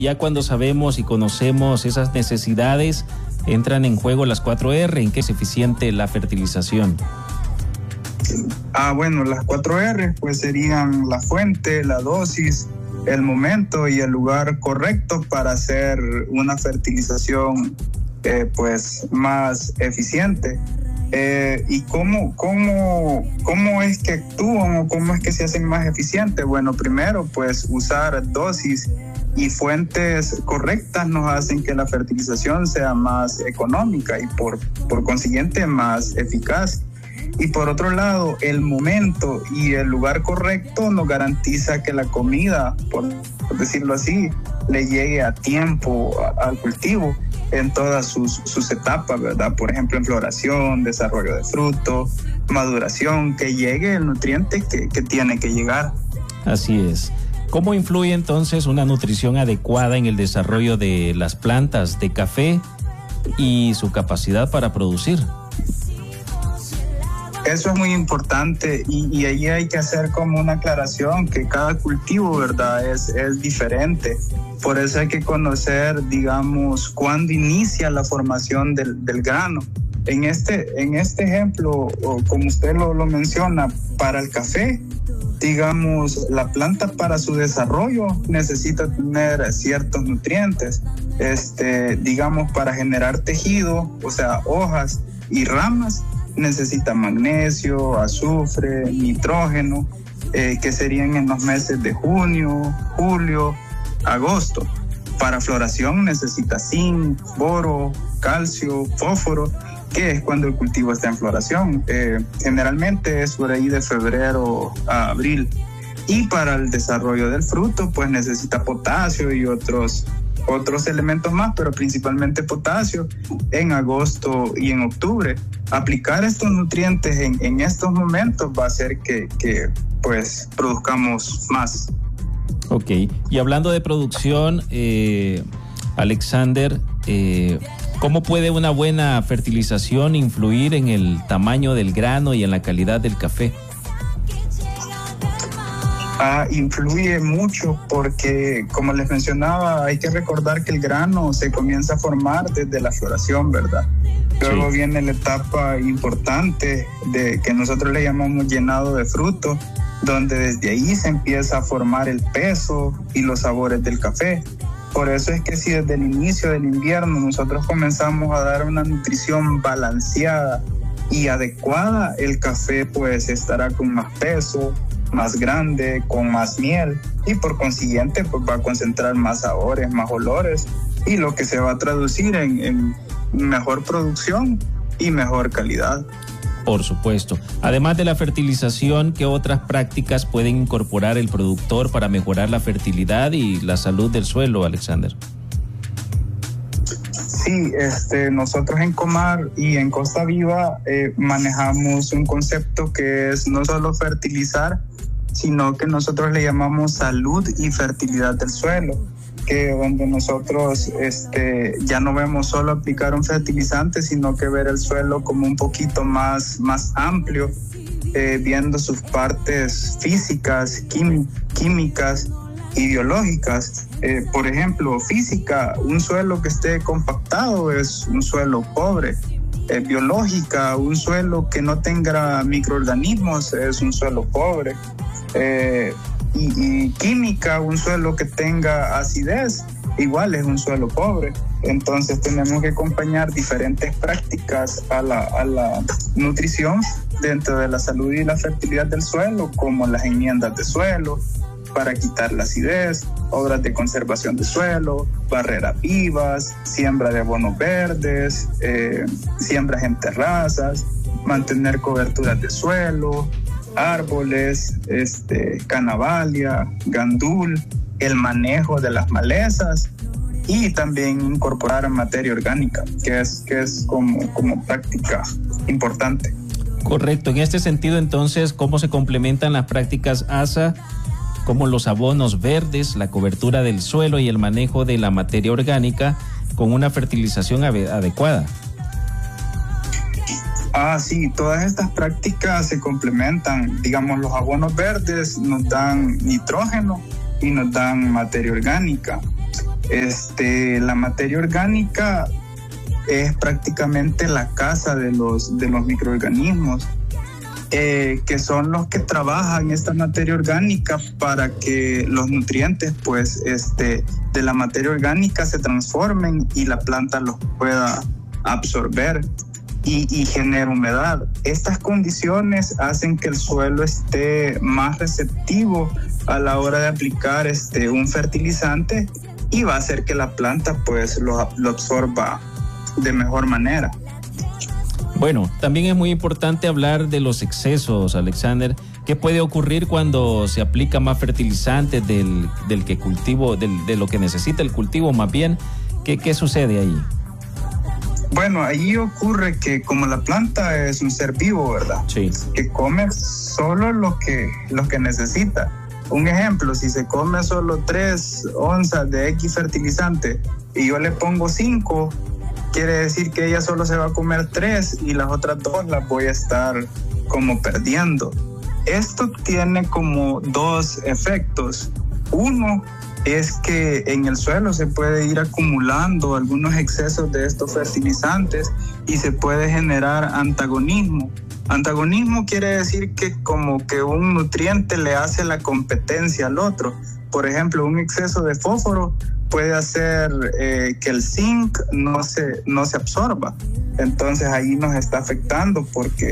Ya cuando sabemos y conocemos esas necesidades, entran en juego las 4R. ¿En qué es eficiente la fertilización? Bueno, las 4R pues serían la fuente, la dosis, el momento y el lugar correcto para hacer una fertilización pues más eficiente. ¿Y cómo es que actúan o cómo es que se hacen más eficientes? Bueno, primero pues usar dosis y fuentes correctas nos hacen que la fertilización sea más económica y por consiguiente más eficaz. Y por otro lado, el momento y el lugar correcto nos garantiza que la comida, por decirlo así, le llegue a tiempo al cultivo en todas sus etapas, ¿verdad? Por ejemplo, en floración, desarrollo de fruto, maduración, que llegue el nutriente que tiene que llegar. Así es. ¿Cómo influye entonces una nutrición adecuada en el desarrollo de las plantas de café y su capacidad para producir? Eso es muy importante y ahí hay que hacer como una aclaración que cada cultivo, ¿verdad? Es diferente. Por eso hay que conocer, digamos, cuándo inicia la formación del grano. En este ejemplo, como usted lo menciona, para el café, digamos, la planta para su desarrollo necesita tener ciertos nutrientes, digamos, para generar tejido, o sea, hojas y ramas, necesita magnesio, azufre, nitrógeno, que serían en los meses de junio, julio, agosto. Para floración necesita zinc, boro, calcio, fósforo, que es cuando el cultivo está en floración. Generalmente es por ahí de febrero a abril. Y para el desarrollo del fruto, pues necesita potasio y otros elementos más, pero principalmente potasio en agosto y en octubre. Aplicar estos nutrientes en estos momentos va a hacer que pues produzcamos más. Ok, y hablando de producción, Alexander, ¿cómo puede una buena fertilización influir en el tamaño del grano y en la calidad del café? Influye mucho porque, como les mencionaba, hay que recordar que el grano se comienza a formar desde la floración, ¿verdad? Luego sí viene la etapa importante de que nosotros le llamamos llenado de fruto, donde desde ahí se empieza a formar el peso y los sabores del café. Por eso es que si desde el inicio del invierno nosotros comenzamos a dar una nutrición balanceada y adecuada, el café pues estará con más peso, más grande, con más miel y por consiguiente pues va a concentrar más sabores, más olores y lo que se va a traducir en mejor producción y mejor calidad. Por supuesto. Además de la fertilización, ¿qué otras prácticas pueden incorporar el productor para mejorar la fertilidad y la salud del suelo, Alexander? Sí, nosotros en Comar y en Costa Viva manejamos un concepto que es no solo fertilizar, sino que nosotros le llamamos salud y fertilidad del suelo, que donde nosotros ya no vemos solo aplicar un fertilizante, sino que ver el suelo como un poquito más amplio, viendo sus partes físicas, químicas y biológicas. Por ejemplo, física, un suelo que esté compactado es un suelo pobre. Biológica, un suelo que no tenga microorganismos es un suelo pobre. Y química, un suelo que tenga acidez, igual es un suelo pobre. Entonces tenemos que acompañar diferentes prácticas a la nutrición dentro de la salud y la fertilidad del suelo, como las enmiendas de suelo para quitar la acidez, obras de conservación de suelo, barreras vivas, siembra de abonos verdes, siembras en terrazas, mantener coberturas de suelo, árboles, canavalia, gandul, el manejo de las malezas y también incorporar materia orgánica, que es como práctica importante. Correcto. En este sentido, entonces, ¿cómo se complementan las prácticas ASA, como los abonos verdes, la cobertura del suelo y el manejo de la materia orgánica con una fertilización adecuada? Sí, todas estas prácticas se complementan. Digamos, los abonos verdes nos dan nitrógeno y nos dan materia orgánica. La materia orgánica es prácticamente la casa de los microorganismos, que son los que trabajan esta materia orgánica para que los nutrientes pues de la materia orgánica se transformen y la planta los pueda absorber y genera humedad. Estas condiciones hacen que el suelo esté más receptivo a la hora de aplicar un fertilizante, y va a hacer que la planta pues lo absorba de mejor manera. Bueno, también es muy importante hablar de los excesos, Alexander. ¿Qué puede ocurrir cuando se aplica más fertilizante del que cultivo, de lo que necesita el cultivo más bien? ¿Qué sucede ahí? Bueno, ahí ocurre que como la planta es un ser vivo, ¿verdad? Sí. Que come solo lo que necesita. Un ejemplo, si se come solo 3 onzas de X fertilizante y yo le pongo 5, quiere decir que ella solo se va a comer 3 y las otras 2 las voy a estar como perdiendo. Esto tiene como 2 efectos. Uno es que en el suelo se puede ir acumulando algunos excesos de estos fertilizantes y se puede generar antagonismo. Antagonismo quiere decir que como que un nutriente le hace la competencia al otro. Por ejemplo, un exceso de fósforo puede hacer que el zinc no se absorba. Entonces ahí nos está afectando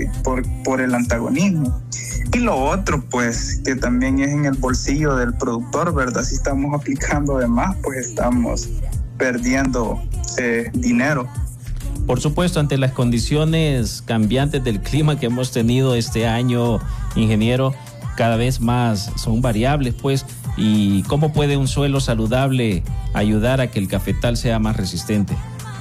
por el antagonismo. Y lo otro, pues, que también es en el bolsillo del productor, ¿verdad? Si estamos aplicando de más, pues estamos perdiendo dinero. Por supuesto, ante las condiciones cambiantes del clima que hemos tenido este año, ingeniero, cada vez más son variables, pues, ¿y cómo puede un suelo saludable ayudar a que el cafetal sea más resistente?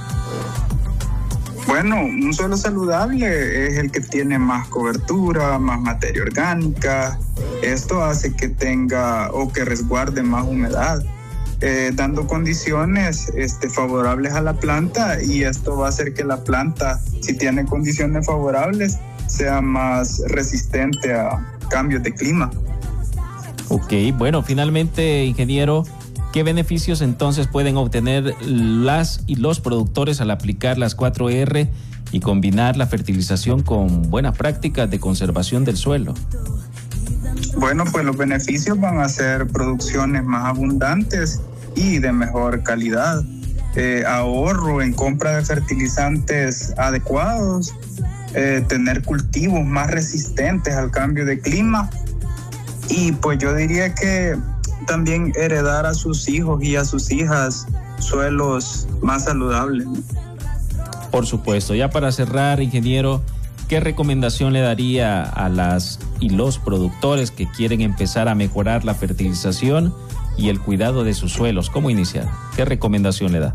Bueno, un suelo saludable es el que tiene más cobertura, más materia orgánica. Esto hace que tenga o que resguarde más humedad, dando condiciones favorables a la planta, y esto va a hacer que la planta, si tiene condiciones favorables, sea más resistente a cambios de clima. Ok, bueno, finalmente, ingeniero, ¿qué beneficios entonces pueden obtener las y los productores al aplicar las 4R y combinar la fertilización con buenas prácticas de conservación del suelo? Bueno, pues los beneficios van a ser producciones más abundantes y de mejor calidad, ahorro en compra de fertilizantes adecuados, tener cultivos más resistentes al cambio de clima, y pues yo diría que también heredar a sus hijos y a sus hijas suelos más saludables. Por supuesto. Ya para cerrar, ingeniero, ¿qué recomendación le daría a las y los productores que quieren empezar a mejorar la fertilización y el cuidado de sus suelos? ¿Cómo iniciar? ¿Qué recomendación le da?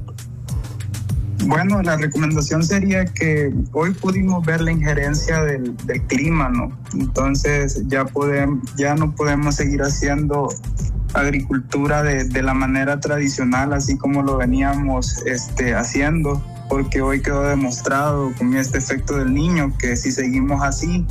Bueno, la recomendación sería que hoy pudimos ver la injerencia del clima, ¿no? Entonces ya no podemos seguir haciendo agricultura de la manera tradicional, así como lo veníamos haciendo, porque hoy quedó demostrado con este efecto del niño que si seguimos así,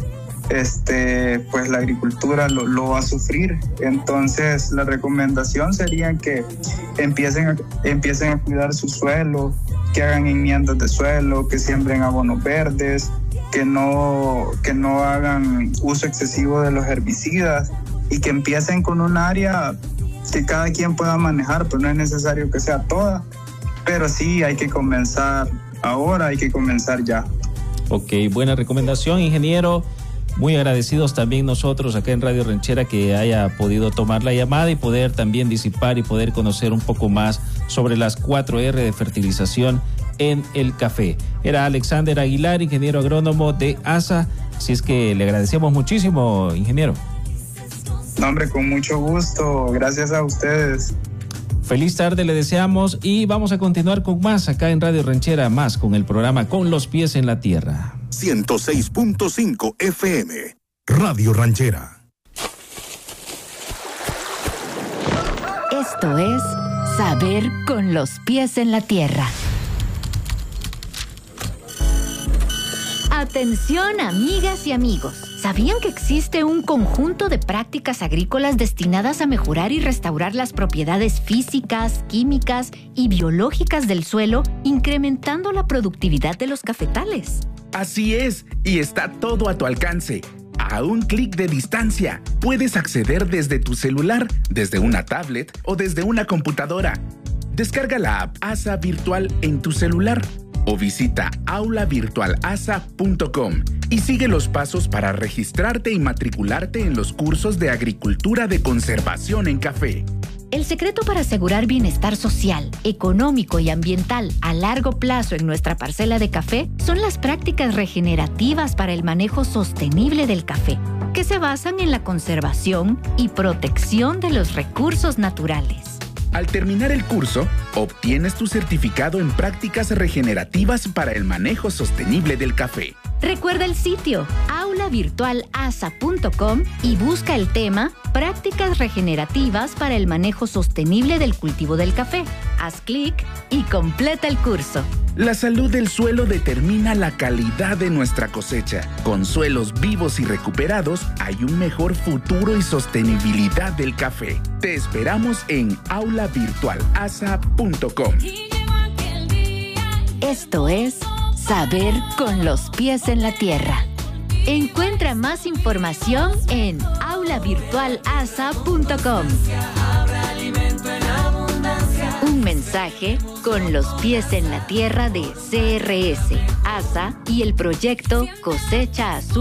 pues la agricultura lo va a sufrir. Entonces la recomendación sería que empiecen a cuidar su suelo, que hagan enmiendas de suelo, que siembren abonos verdes, que no hagan uso excesivo de los herbicidas, y que empiecen con un área que cada quien pueda manejar, pero no es necesario que sea toda, pero sí hay que comenzar ahora, hay que comenzar ya. Ok, buena recomendación, ingeniero. Muy agradecidos también nosotros acá en Radio Ranchera que haya podido tomar la llamada y poder también disipar y poder conocer un poco más sobre las 4R de fertilización en el café. Era Alexander Aguilar, ingeniero agrónomo de ASA, así es que le agradecemos muchísimo, ingeniero. No, hombre, con mucho gusto, gracias a ustedes. Feliz tarde le deseamos y vamos a continuar con más acá en Radio Ranchera, más con el programa Con los Pies en la Tierra. 106.5 FM, Radio Ranchera. Esto es Saber con los Pies en la Tierra. Atención, amigas y amigos. ¿Sabían que existe un conjunto de prácticas agrícolas destinadas a mejorar y restaurar las propiedades físicas, químicas y biológicas del suelo, incrementando la productividad de los cafetales? Así es, y está todo a tu alcance. A un clic de distancia, puedes acceder desde tu celular, desde una tablet o desde una computadora. Descarga la app ASA Virtual en tu celular o visita aulavirtualasa.com y sigue los pasos para registrarte y matricularte en los cursos de agricultura de conservación en café. El secreto para asegurar bienestar social, económico y ambiental a largo plazo en nuestra parcela de café son las prácticas regenerativas para el manejo sostenible del café, que se basan en la conservación y protección de los recursos naturales. Al terminar el curso, obtienes tu certificado en prácticas regenerativas para el manejo sostenible del café. Recuerda el sitio aulavirtualasa.com y busca el tema Prácticas regenerativas para el manejo sostenible del cultivo del café. Haz clic y completa el curso. La salud del suelo determina la calidad de nuestra cosecha. Con suelos vivos y recuperados hay un mejor futuro y sostenibilidad del café. Te esperamos en aulavirtualasa.com. Esto es Saber con los pies en la tierra. Encuentra más información en aulavirtualasa.com. Un mensaje con los pies en la tierra de CRS, ASA y el proyecto Cosecha Azul.